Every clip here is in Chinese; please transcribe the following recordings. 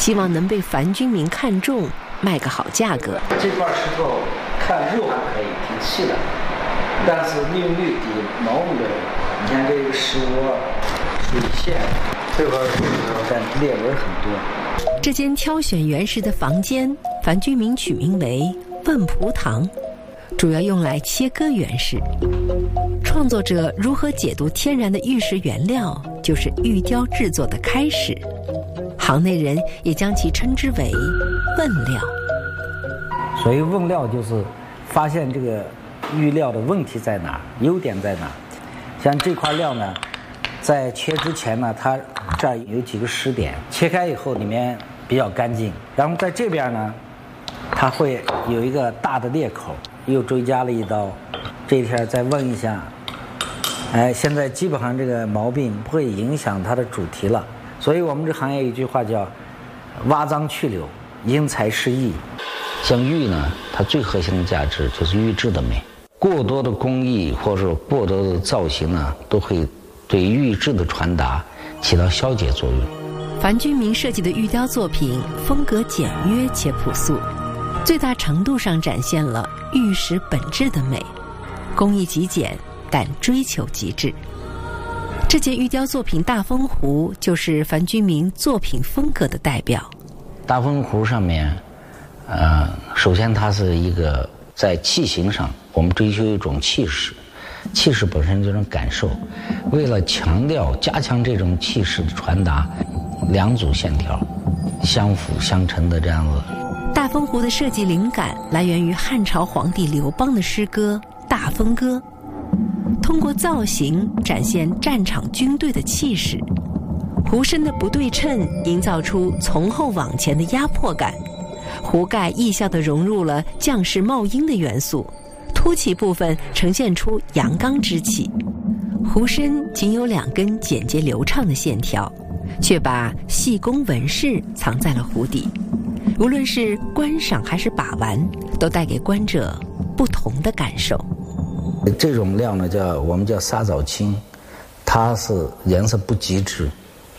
希望能被樊君明看中，卖个好价格。 这块石头看肉还可以，挺细的，但是利用率低，毛没有。你看这个石窝、水线，这块但裂纹很多。 这间挑选原石的房间，樊君明取名为问蒲堂，主要用来切割原石。创作者如何解读天然的玉石原料，就是玉雕制作的开始。行内人也将其称之为问料。 所以问料就是发现这个玉料的问题在哪，优点在哪。像这块料呢，在切之前呢，它这儿有几个石点，切开以后里面比较干净。然后在这边呢，它会有一个大的裂口，又追加了一刀。这一天再问一下，现在基本上这个毛病不会影响它的主题了。所以我们这行业有一句话叫挖脏去瘤，因材施艺。 像玉呢，它最核心的价值就是玉质的美。过多的工艺或者过多的造型呢，都会对玉质的传达起到消解作用。 樊君明设计的玉雕作品风格简约且朴素，最大程度上展现了玉石本质的美，工艺极简，但追求极致。这件玉雕作品大风壶就是樊君明作品风格的代表。 大风壶上面，首先它是一个在器型上，我们追求一种气势，气势本身这种感受。为了强调加强这种气势的传达，两组线条相辅相成的这样子。 大风壶的设计灵感来源于汉朝皇帝刘邦的诗歌《大风歌》，通过造型展现战场军队的气势，壶身的不对称营造出从后往前的压迫感，壶盖艺效地融入了将士冒鹰的元素，凸起部分呈现出阳刚之气。壶身仅有2根简洁流畅的线条，却把细工纹饰藏在了壶底，无论是观赏还是把玩，都带给观者不同的感受。 这种料呢，我们叫沙枣青，它是颜色不极致，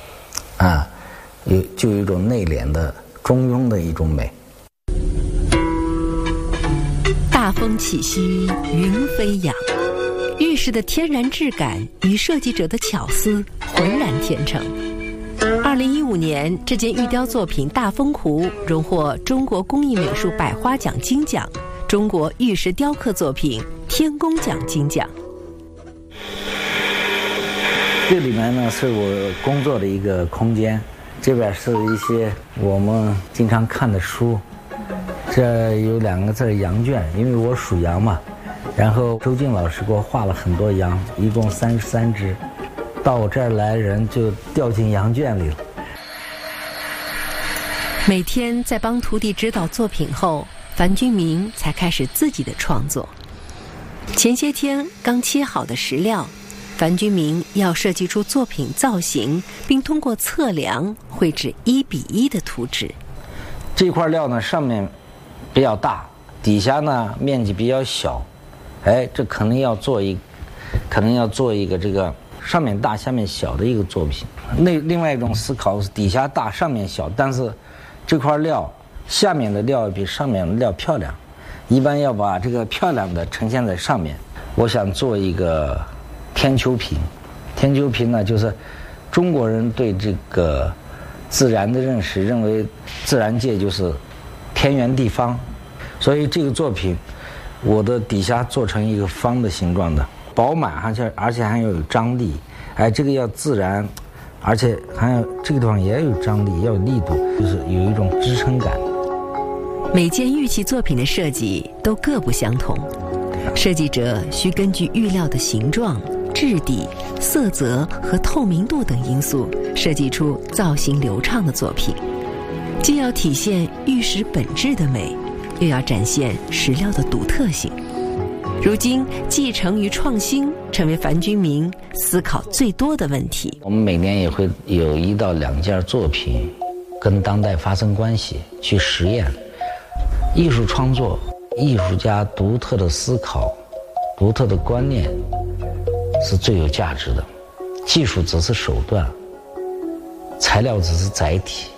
就有一种内敛的中庸的一种美。 大风起兮云飞扬，玉石的天然质感与设计者的巧思浑然天成。2015年，这件玉雕作品大风壶荣获中国工艺美术百花奖金奖、中国玉石雕刻作品天工奖金奖。 这里面呢是我工作的一个空间，这边是一些我们经常看的书，这有2个字羊圈，因为我属羊嘛，然后周静老师给我画了很多羊，一共33只，到我这儿来人就掉进羊圈里了。 每天在帮徒弟指导作品后，樊君明才开始自己的创作。前些天刚切好的石料，樊君明要设计出作品造型，并通过测量绘制1比1的图纸。 这块料呢，上面比较大，底下呢面积比较小，这可能要做一个这个上面大下面小的一个作品。另外一种思考是底下大上面小，但是这块料下面的料比上面的料漂亮，一般要把这个漂亮的呈现在上面。我想做一个天丘瓶。天丘瓶呢，就是中国人对这个自然的认识，认为自然界就是天圆地方，所以这个作品我的底下做成一个方的形状的，饱满，而且还要有张力。这个要自然，而且还有这个地方也要有张力，要有力度，就是有一种支撑感。 每件玉器作品的设计都各不相同，设计者需根据玉料的形状、质地、色泽和透明度等因素，设计出造型流畅的作品，既要体现玉石本质的美，又要展现石料的独特性。如今，继承与创新成为樊君明思考最多的问题。 我们每年也会有1到2件作品跟当代发生关系，去实验。艺术创作，艺术家独特的思考、独特的观念是最有价值的，技术只是手段，材料只是载体。